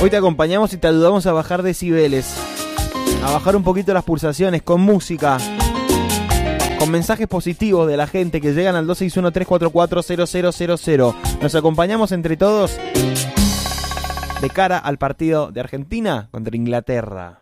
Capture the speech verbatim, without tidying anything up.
Hoy te acompañamos y te ayudamos a bajar decibeles, a bajar un poquito las pulsaciones con música, con mensajes positivos de la gente que llegan al dos seis uno, tres cuatro cuatro, cero cero cero cero. Nos acompañamos entre todos de cara al partido de Argentina contra Inglaterra.